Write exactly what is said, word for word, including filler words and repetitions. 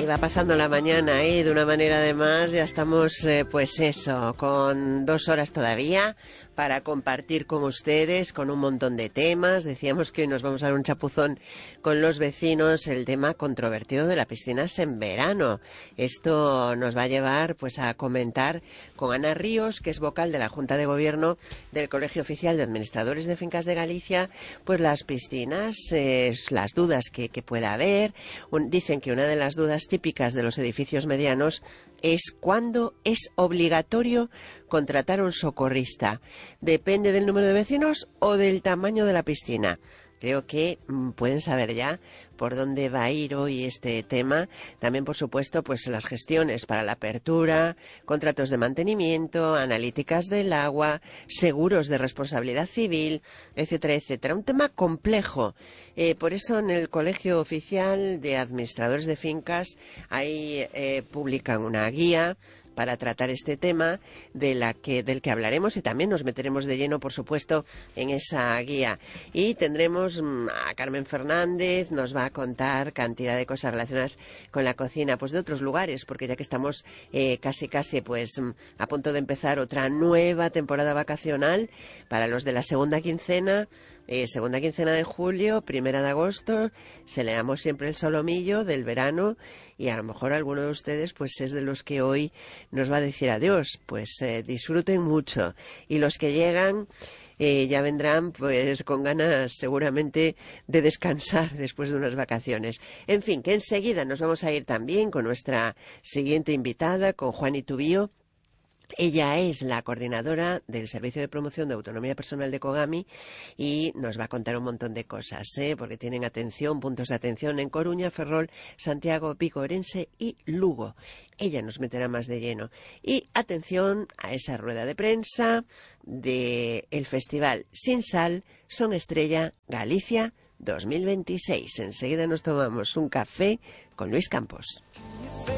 Y va pasando la mañana, ¿eh? De una manera además, ya estamos, eh, pues eso, con dos horas todavía para compartir con ustedes, con un montón de temas. Decíamos que hoy nos vamos a dar un chapuzón con los vecinos, el tema controvertido de las piscinas en verano. Esto nos va a llevar pues a comentar con Ana Ríos, que es vocal de la Junta de Gobierno del Colegio Oficial de Administradores de Fincas de Galicia, pues las piscinas, eh, las dudas que, que pueda haber. Un, dicen que una de las dudas típicas de los edificios medianos es cuándo es obligatorio contratar un socorrista. ¿Depende del número de vecinos o del tamaño de la piscina? Creo que mmm, pueden saber ya por dónde va a ir hoy este tema. También, por supuesto, pues las gestiones para la apertura, contratos de mantenimiento, analíticas del agua, seguros de responsabilidad civil, etcétera, etcétera. Un tema complejo. Eh, por eso en el Colegio Oficial de Administradores de Fincas ahí eh, publican una guía para tratar este tema de la que, del que hablaremos, y también nos meteremos de lleno, por supuesto, en esa guía. Y tendremos a Carmen Fernández, nos va a contar cantidad de cosas relacionadas con la cocina, pues de otros lugares, porque ya que estamos eh, casi casi pues a punto de empezar otra nueva temporada vacacional para los de la segunda quincena, Eh, segunda quincena de julio, primera de agosto, celebramos siempre el solomillo del verano, y a lo mejor alguno de ustedes pues es de los que hoy nos va a decir adiós. Pues eh, disfruten mucho, y los que llegan eh, ya vendrán pues con ganas seguramente de descansar después de unas vacaciones. En fin, que enseguida nos vamos a ir también con nuestra siguiente invitada, con Juani Tubío. Ella es la coordinadora del Servicio de Promoción de Autonomía Personal de Cogami y nos va a contar un montón de cosas, ¿eh? Porque tienen atención, puntos de atención en Coruña, Ferrol, Santiago, Pico, Orense y Lugo. Ella nos meterá más de lleno. Y atención a esa rueda de prensa del Festival Sin Sal, Son Estrella Galicia dos mil veintiséis. Enseguida nos tomamos un café con Luis Campos.